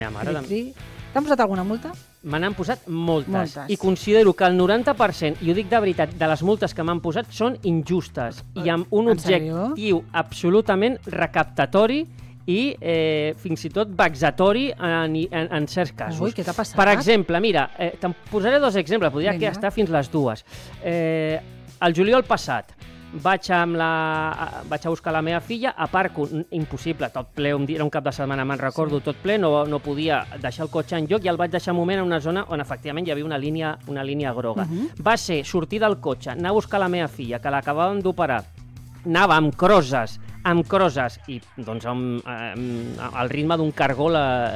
T'han posat alguna multa? Me n'han posat moltes. I considero que el 90%, i ho dic de veritat, de les multes que m'han posat són injustes i amb un objectiu absolutament recaptatori i fins i tot vexatori en certs casos. Ui, què t'ha passat? Per exemple, mira, te'n posaré dos exemples, podria estar fins les dues. El juliol passat vaig a buscar la meva filla, aparco, impossible, tot ple, era un cap de setmana, me'n recordo, tot ple, no podia deixar el cotxe enlloc i el vaig deixar un moment en una zona on efectivament hi havia una línia groga. Va ser sortir del cotxe, anar a buscar la meva filla, que l'acabàvem d'operar, anava amb crosses i doncs al ritme d'un cargol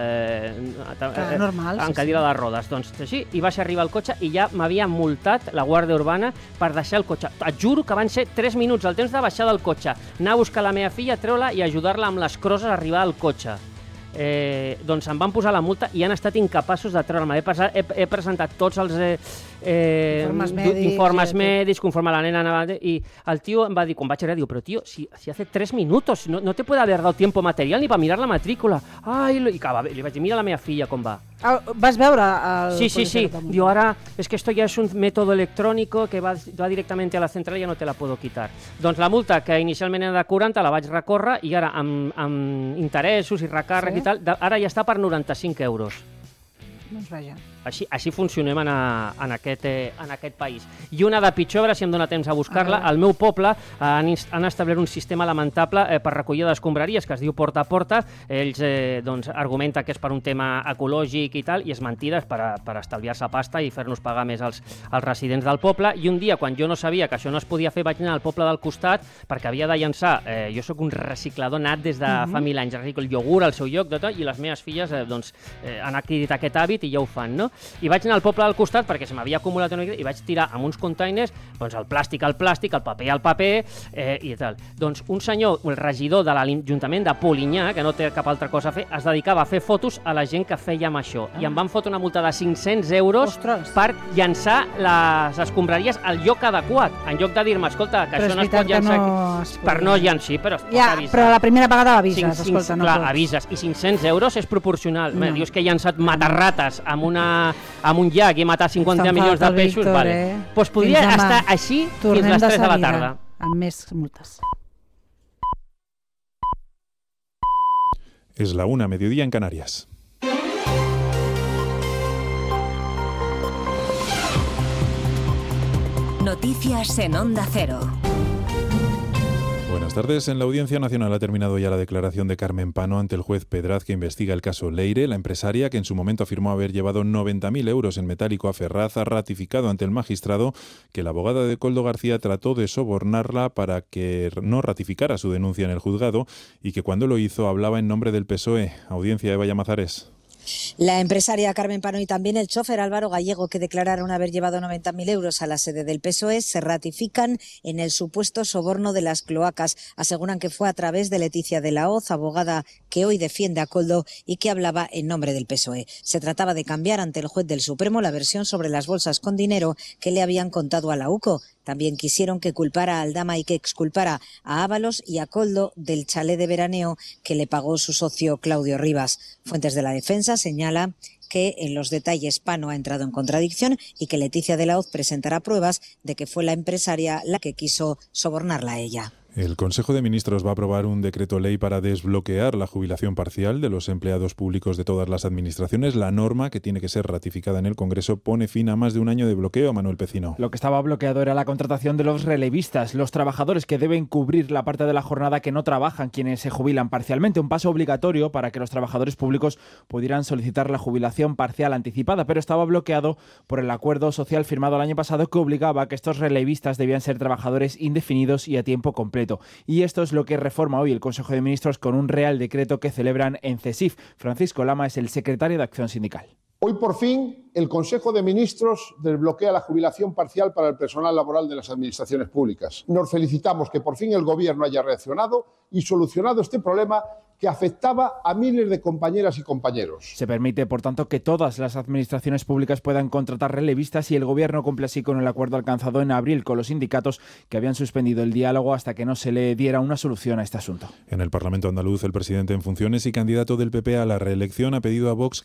en cadira de rodes. Doncs així, i vaig arribar al cotxe i ja m'havia multat la Guàrdia Urbana per deixar el cotxe. Et juro que van ser 3 minuts el temps de baixar del cotxe, anar a buscar la meva filla, treure-la i ajudar-la amb les crosses a arribar al cotxe. Doncs em van posar la multa i han estat incapaços de treure-me. He presentat tots els informes mèdics conforme la nena anava, i el tio em va dir, quan vaig arribar, però tio, si hace 3 minutos, no te puede haber dado tiempo material ni para mirar la matrícula. Ai, li vaig dir, mira la meva filla com va. Vas veure el... Sí. Diu, ahora, es que esto ya es un método electrónico que va directamente a la central y ya no te la puedo quitar. Doncs la multa, que inicialment era de 40, la vaig recórrer i ara amb interessos i recàrrec i tal, ara ja està per 95 euros. Doncs vaja. Així funcionem en aquest país. I una de pitjor, a veure si em dóna temps a buscar-la, al meu poble han establert un sistema lamentable per recollida d'escombraries que es diu Porta a Porta. Ells argumenten que és per un tema ecològic i tal, i és mentida, és per estalviar-se pasta i fer-nos pagar més als residents del poble. I un dia, quan jo no sabia que això no es podia fer, vaig anar al poble del costat perquè havia de llançar, jo sóc un reciclador nat des de fa 1000 anys, reciclo el iogurt al seu lloc i les meves filles han adquirit aquest hàbit i ja ho fan, no? I vaig anar al poble del costat perquè se m'havia acumulat una mica i vaig tirar amb uns containers el plàstic al plàstic, el paper i tal. Doncs un senyor, el regidor de l'Ajuntament de Polinyà, que no té cap altra cosa a fer, es dedicava a fer fotos a la gent que fèiem això. I em van fotre una multa de 500 euros per llançar les escombraries al lloc adequat, en lloc de dir-me, escolta, que això no es pot llançar aquí. Per no llançar, però es pot avisar. Però la primera vegada l'avises, escolta, no pots. Clar, avises. I 500 euros és proporcional. Dius que he llançat matarrates amb un llac i he matat 50 milions de peixos, doncs podria estar així fins les 3 de la tarda. Amb més multes. Es la 1, mediodía en Canarias. Noticias en Onda Cero. Buenas tardes. En la Audiencia Nacional ha terminado ya la declaración de Carmen Pano ante el juez Pedraz, que investiga el caso Leire. La empresaria, que en su momento afirmó haber llevado 90.000 euros en metálico a Ferraz, ha ratificado ante el magistrado que la abogada de Koldo García trató de sobornarla para que no ratificara su denuncia en el juzgado y que cuando lo hizo hablaba en nombre del PSOE. Audiencia de Vallamazares. La empresaria Carmen Pano y también el chofer Álvaro Gallego, que declararon haber llevado 90.000 euros a la sede del PSOE, se ratifican en el supuesto soborno de las cloacas. Aseguran que fue a través de Leticia de la Hoz, abogada que hoy defiende a Koldo y que hablaba en nombre del PSOE. Se trataba de cambiar ante el juez del Supremo la versión sobre las bolsas con dinero que le habían contado a la UCO. También quisieron que culpara a Aldama y que exculpara a Ábalos y a Koldo del chalet de veraneo que le pagó su socio Claudio Rivas. Fuentes de la defensa señala que en los detalles Pano ha entrado en contradicción y que Leticia de la Hoz presentará pruebas de que fue la empresaria la que quiso sobornarla a ella. El Consejo de Ministros va a aprobar un decreto ley para desbloquear la jubilación parcial de los empleados públicos de todas las administraciones. La norma, que tiene que ser ratificada en el Congreso, pone fin a más de un año de bloqueo. Manuel Pecino. Lo que estaba bloqueado era la contratación de los relevistas, los trabajadores que deben cubrir la parte de la jornada que no trabajan quienes se jubilan parcialmente. Un paso obligatorio para que los trabajadores públicos pudieran solicitar la jubilación parcial anticipada, pero estaba bloqueado por el acuerdo social firmado el año pasado que obligaba a que estos relevistas debían ser trabajadores indefinidos y a tiempo completo. Y esto es lo que reforma hoy el Consejo de Ministros con un Real Decreto que celebran en CESIF. Francisco Lama es el secretario de Acción Sindical. Hoy, por fin, el Consejo de Ministros desbloquea la jubilación parcial para el personal laboral de las administraciones públicas. Nos felicitamos que por fin el Gobierno haya reaccionado y solucionado este problema que que afectaba a miles de compañeras y compañeros. Se permite, por tanto, que todas las administraciones públicas puedan contratar relevistas y el Gobierno cumple así con el acuerdo alcanzado en abril con los sindicatos que habían suspendido el diálogo hasta que no se le diera una solución a este asunto. En el Parlamento andaluz, el presidente en funciones y candidato del PP a la reelección ha pedido a Vox